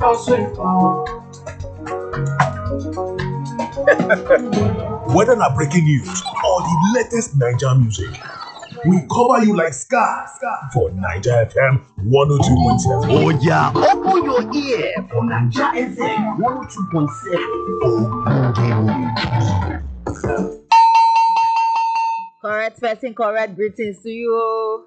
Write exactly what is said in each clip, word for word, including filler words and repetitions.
Whether na breaking news or the latest Naija music, we cover you like scar for Naija F M one oh two point seven. Oh yeah, open your ear for Naija F M one oh two point seven. Correct person, correct greetings to you.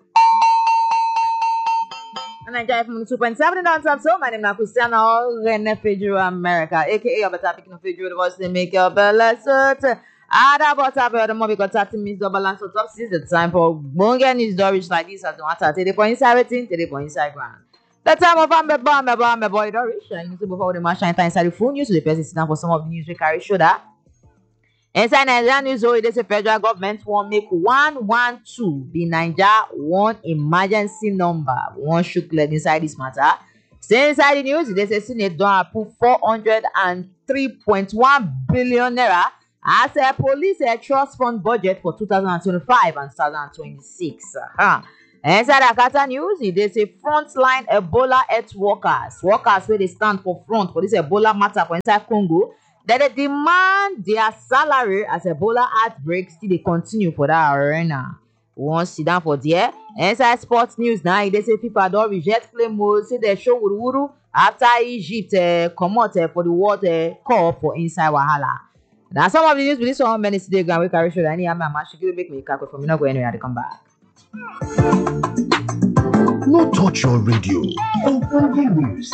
Naija F M one oh two point seven in on so my name is Christiana Rene Pedro America, aka your better picking of Pedro, the voice to make your bella cert. Ada but about the more because thirty minutes double balance on top. This is the time for Bunga news stories like this as no matter today point inside everything, today point inside ground. The time of my boy, my boy, my boy, Doris. And you see before the machine time inside the full news, so the person sit down for some of the news we carry shoulder. Inside Nigeria news, so it is a federal government won't make one one two be Nigeria one emergency number. One shook leg inside this matter. Stay inside the news, it is a Senate don't approve four hundred three point one billion naira as a police a trust fund budget for two thousand twenty-five and two thousand twenty-six. Uh-huh. Inside Akata news, it is a frontline Ebola health workers, workers where they stand for front for this Ebola matter for inside Congo. That they demand their salary as Ebola outbreaks till they continue for that arena. We want to sit down for there. Inside sports news now, they say FIFA don't reject play mode. Say they show Wuru after Egypt uh, come out uh, for the World uh, Cup for inside Wahala. Now some of the news with this one minutes today, we carry show that any am match should make me calculate for me not go anywhere to come back. No touch your radio. News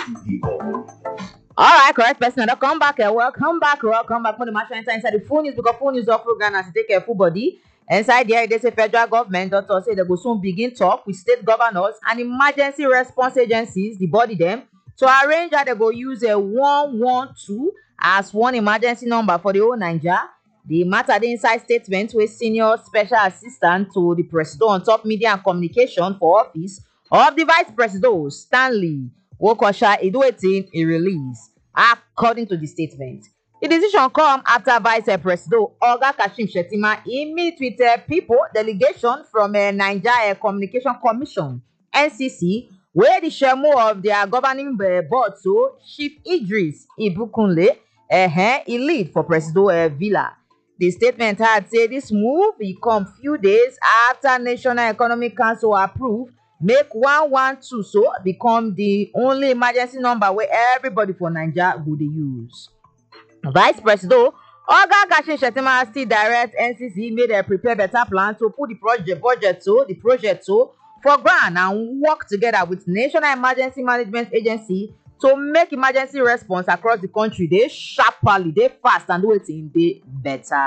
All right, correct person. Now come back. Uh, welcome back. Welcome back. For the machine inside the phone news because phone news of program as take care of full body. Inside there, they say federal government doctor say they go soon begin talk with state governors and emergency response agencies, the body them, to arrange how they go use a one one two as one emergency number for the whole Nigeria. The matter the inside statement with senior special assistant to the president on top media and communication for office of the vice president Stanley Wokosha Edwin a release. According to the statement, the decision come after Vice President Oga Kashim Shettima he meet with uh, people delegation from uh, Nigeria Communication Commission N C C, where the chairman of their governing uh, board, so Chief Idris Ibukunle, uh, he lead for President uh, Villa. The statement had said this move he come few days after National Economic Council approved make one one two so become the only emergency number where everybody for Nigeria would use. Vice President Oga Kashim Shettima still direct N C C made a prepare better plan to put the project budget to the project to for ground and work together with National Emergency Management Agency to make emergency response across the country. They sharply, they fast and waiting they better.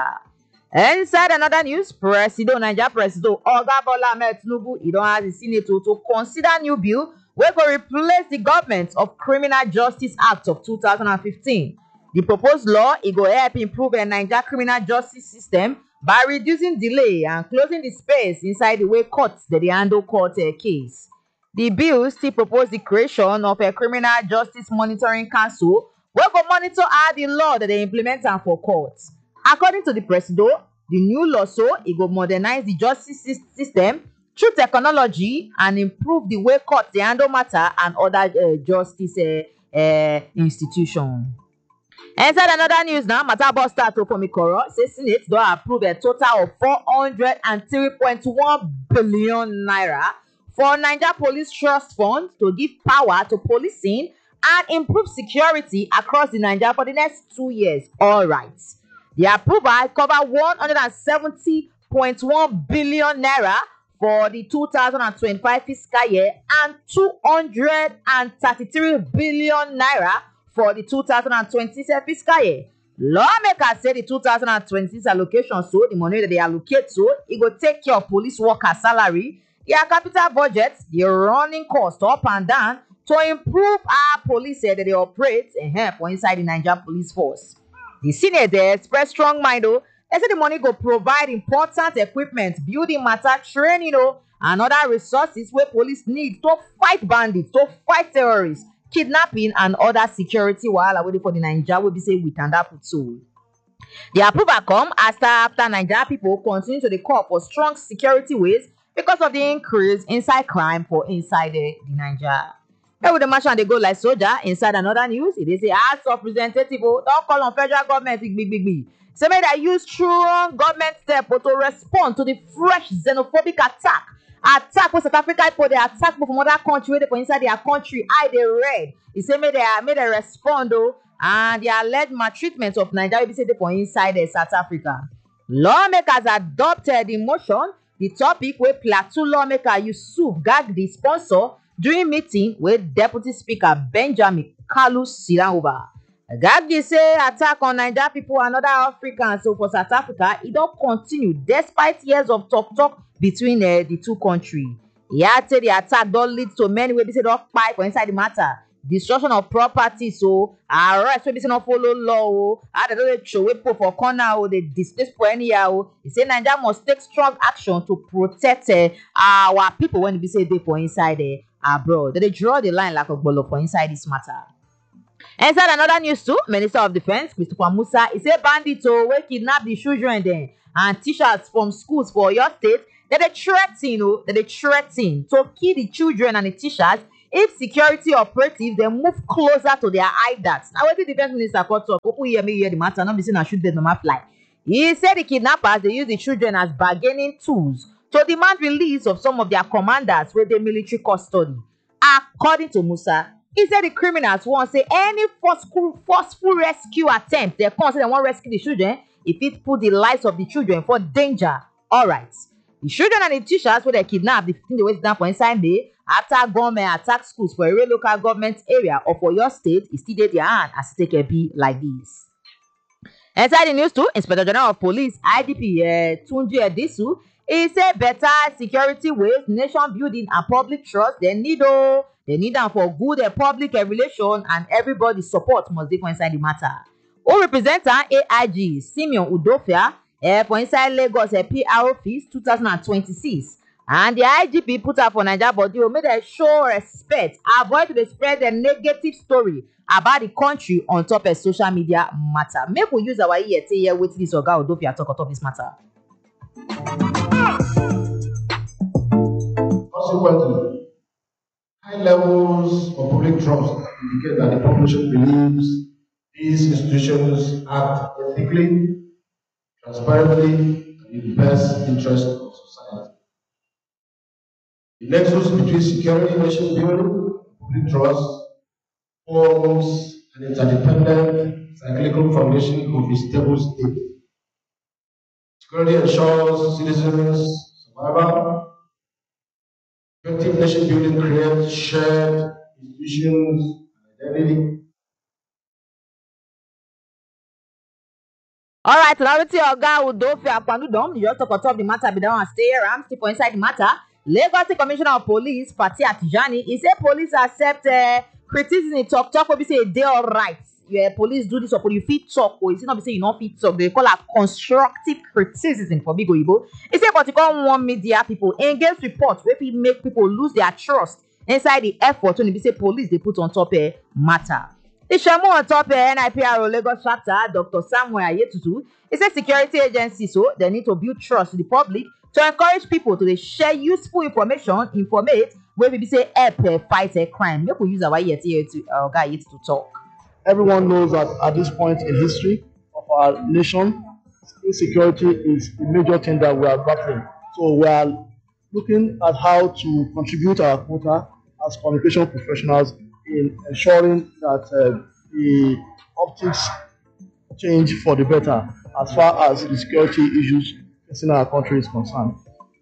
Inside another news, President Nigeria President Oga Bola Ahmed Tinubu he don't have the Senate to, to consider new bill where go replace the government of Criminal Justice Act of two thousand fifteen. The proposed law it go help improve the Nigeria criminal justice system by reducing delay and closing the space inside the way courts that they handle court uh, case. The bill still propose the creation of a criminal justice monitoring council where go monitor how the law that they implement and for courts. According to the president, the new law so it will modernize the justice system through technology and improve the way courts they handle matter and other uh, justice uh, uh, institutions. Inside another news now, matter about start to Komikoro, say Senate don approve a total of four hundred three point one billion naira for Nigeria Police Trust Fund to give power to policing and improve security across the Nigeria for the next two years. All right. The approval cover one hundred seventy point one billion naira for the two thousand twenty-five fiscal year and two hundred thirty-three billion naira for the two thousand twenty-six fiscal year. Lawmakers say the two thousand twenty-six allocation, so the money that they allocate to, it will take care of police workers' salary, their capital budget, the running cost up and down to improve our police that they operate and help inside the Nigeria police force. The Senate they express strong mind though. They say the money go provide important equipment, building matter, training, you know, and other resources where police need to fight bandits, to fight terrorists, kidnapping, and other security while waiting for the Nigeria will be say with and that put so. The approval come after after Nigeria people continue to the call for strong security ways because of the increase inside crime for inside the, the Nigeria. Here with the march and they go like soldier. Inside another news, they say House of Representatives don't call on federal government big big big big. Say may they use strong government step to respond to the fresh xenophobic attack. Attack with South Africa for the attack from other country where they for inside their country. I they read. He say may they may they respond though, and the alleged maltreatment of Nigeria be say they for inside the South Africa. Lawmakers adopted the motion. The topic where Plateau lawmaker Yusuf Gagdi sponsor during meeting with Deputy Speaker Benjamin Kalu Silanova. Gagdi say attack on Nigerian people and other Africans so for South Africa, it don't continue despite years of talk talk between uh, the two countries. He had said the attack don't lead to many ways they don't fight for inside the matter. Destruction of property, so arrest wey be say no follow law. How they don't show people for corner or they displace for anyhow. He say Nigeria must take strong action to protect uh, our people when we say they for inside uh, abroad. They draw the line like a ball for inside this matter. Inside another news too, Minister of Defense Christopher Musa, he say bandits oh, wey kidnap the children then and teachers from schools for your state. That they threaten, oh, that they threaten to kill the children and the teachers if security operatives they move closer to their hideouts. Now, what the defense minister called talk? People hear me hear the matter. Not be saying I shoot them normal fly. He said the kidnappers they use the children as bargaining tools to demand release of some of their commanders with the military custody. According to Musa, he said the criminals won't say any forceful, forceful rescue attempt. They can't say they want to rescue the children if it put the lives of the children for danger. All right. The children and the teachers where they kidnapped, the fifteen days down for inside day, attack government, attack schools for a real local government area or for your state, is still there their hand as it take a be like this. Inside the news too, Inspector General of Police, I D P uh, Tunji Edisu, he said better security ways, nation building and public trust, they need oh, they need them for good uh, public uh, relation and everybody's support must be for inside the matter. Who represent A I G, Simeon Udofia, Uh, for inside Lagos uh, P R office two thousand twenty-six, and the I G P put up for Nigeria body will make them show respect, avoid to spread the negative story about the country on top of social media matter. Make we use our ear to hear what this Oga Udofia talk on top this matter. Consequently, high levels of public trust indicate that the population believes these institutions act ethically, transparently, and in the best interest of society. The nexus between security, nation building, and public trust forms an interdependent cyclical foundation of a stable state. Security ensures citizens' survival. Effective nation building creates shared institutions and identity. All right, now with your Oga Udofia Akpanudom, you just talk on top the matter, be down and stay here. I'm still for inside the matter. Lagos State Commissioner of Police, Fatih Atijani, he said police accept uh, criticism. Talk, talk, or be say they all right. Yeah, police do this or you fit talk, or is it not be say you not fit talk? They call it constructive criticism for Big Oyibo. He said, but you can't want media people engage reports where people make people lose their trust inside the effort when they say police they put on top a uh, matter. The Shamu on top of N I P R O Lagos chapter, Doctor Samuel Ayetutu, he said security agencies so they need to build trust in the public to encourage people to share useful information, informate where we say help uh, fight a crime. Make we use our ear to uh, guy to talk. Everyone knows that at this point in history of our nation, insecurity is a major thing that we are battling. So we are looking at how to contribute our quota as communication professionals in ensuring that uh, the optics change for the better as far as the security issues in our country is concerned.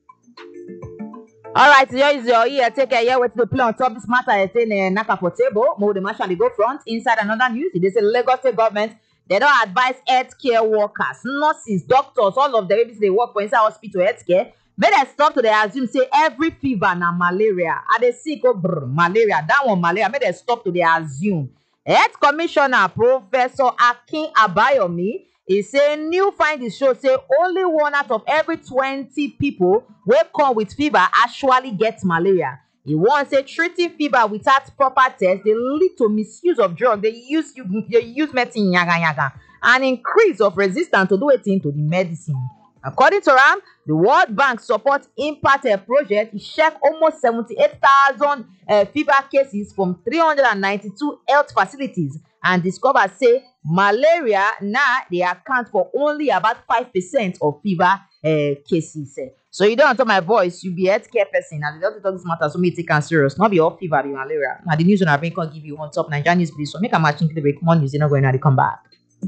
All right, here is your ear. Take care. Here with the play on top this matter. I say Naka for table. Move the marshal go front. Inside another news, they say Lagos State government they don't advise healthcare workers, nurses, doctors, all of them. They work for inside hospital healthcare. But they stop to they assume say every fever na malaria. Are they sick oh brr, malaria? That one malaria. But they stop to they assume. Health Commissioner Professor Akin Abayomi is saying new findings show say only one out of every twenty people wey come with fever actually get malaria. He wants say treating fever without proper test they lead to misuse of drugs. They use they use medicine yaga yaga and increase of resistance to do anything to the medicine. According to Ram, the World Bank support impact uh, project check almost seventy-eight thousand uh, fever cases from three hundred ninety-two health facilities and discover say malaria now they account for only about five percent of fever uh, cases. Uh. So you don't want to my voice, you be healthcare person and you don't talk this matter, so me take it serious. Not be all fever, be malaria. Now the news on our brain can give you on top Nigerian news, please. So make a matching to the break. More news, you're not going to come back.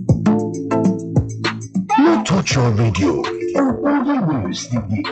No touch your radio. News,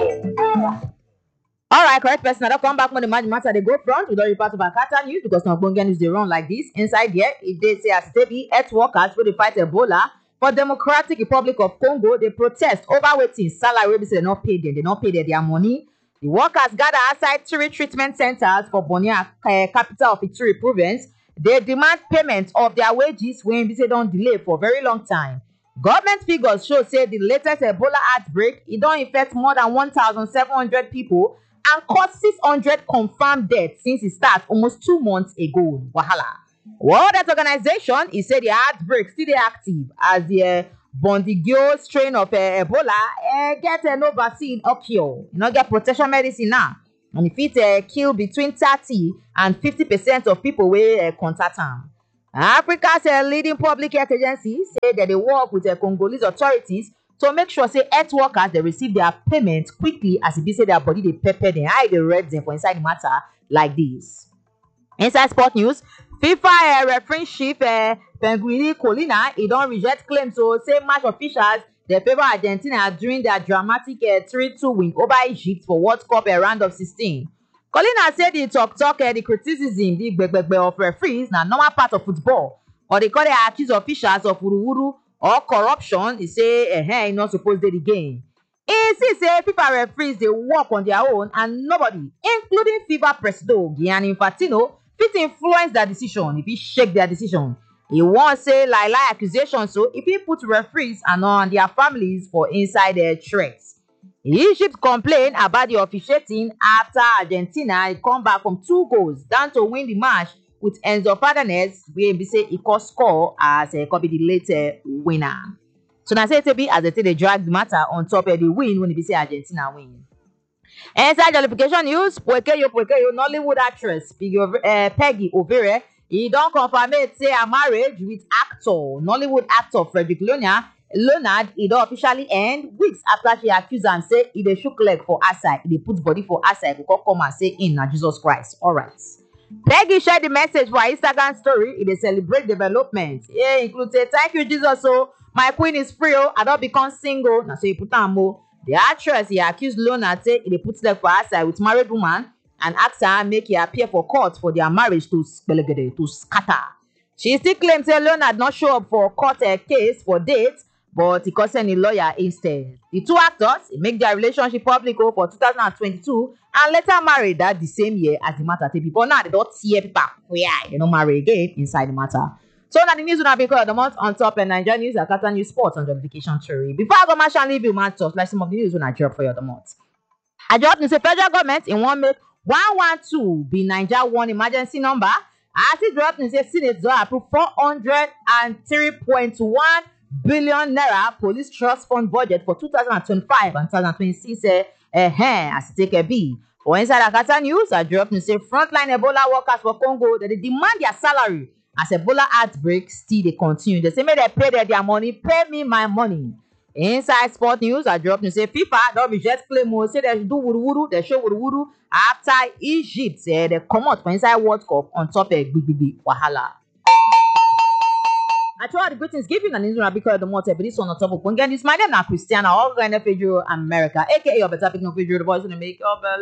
All right, correct person. I don't come back when the match matter. They go front. We don't report to Bakata news because no Bonga news they run like this. Inside here, if they say as they be health workers where they fight Ebola for Democratic Republic of Congo, they protest over waiting salary. They say they not pay them. They not pay them their money. The workers gather outside three treatment centers for Bonia, uh, capital of Ituri province. They demand payment of their wages when they say don't delay for a very long time. Government figures show say the latest Ebola outbreak it don't infect more than one thousand seven hundred people and cause six hundred confirmed deaths since it started almost two months ago. Wahala. World Health Organization is say the outbreak still dey active as the uh, Bundibugyo strain of uh, Ebola uh, get uh, no vaccine or cure. You know get protection medicine now, and if it uh, kill between thirty and fifty percent of people wey uh, contact am. Africa's uh, leading public health agency say that they work with the uh, Congolese authorities to make sure say health workers they receive their payment quickly as it be say their body they pepper them, how they red them for inside the matter like this. Inside sport news, FIFA uh, referee chief uh, Penguini Colina he don't reject claims so say match officials they favor Argentina during their dramatic uh, three two win over Egypt for World Cup uh, round of sixteen. Colina said the talk talk uh, the criticism the gbegbe of referees na normal part of football, or they call the accused officials of wuruwuru or corruption. He say eh, hey, not supposed to the game. He see say FIFA referees they work on their own and nobody, including FIFA president Gianni Infantino, fit influence their decision if he shake their decision. He won't say lie lie accusations, so if he put referees and on their families for inside their threats. Egypt complained about the officiating after Argentina come back from two goals down to win the match with Enzo Fernandez, where we say he could score as a copy the later winner. So now say to be as they say they drag the matter on top of the win when they say Argentina win. Inside jollification news, Pwekeyo Pwekeyo Nollywood actress Peggy, uh, Peggy Overe, he don't confirm it say a marriage with actor Nollywood actor Frederick Leonard. Leonard, he don't officially end weeks after she accused him say he dey shook leg for her side, he dey put body for her side, he go come and say in na Jesus Christ. All right. Peggy shared the message for her Instagram story. It dey celebrate development. Yeah, include say thank you Jesus. So my queen is free. Oh, I don't become single. Now so he put on more. The actress he accused Leonard say he dey put leg for her side with married woman and asked her make he appear for court for their marriage to to scatter. She still claims say Leonard not show up for court uh, case for date, but he concerned a lawyer instead. The two actors make their relationship public for two thousand twenty-two and later married that the same year as the matter take people. Now they don't see people yeah, they don't marry again inside the matter. So now the news will not be called the month on top and Nigerian news, Akata News Sports on notification theory. Before I go match and leave you, man, talk like some of the news when I drop for you the month. I dropped in the federal government in one make one one two be Niger one emergency number. As it dropped in the Senate to approve four hundred three point one billion naira police trust fund budget for two thousand twenty-five and two thousand twenty-six. Uh, uh, as it take a B. For inside Akata News, I dropped in say frontline Ebola workers for Congo that they demand their salary as Ebola outbreak still they continue. They say may they pay their, their money, pay me my money. Inside sport news, I dropped in say FIFA don't reject claim or say they do wuru wuru, they show wuru wuru after Egypt say they come out for inside World Cup on top of big big big wahala. I try the greetings giving and Israel because the motor, but this one on top of Pungan. This my name now Christiana, all going to America, aka your better picking of the boys in the make up.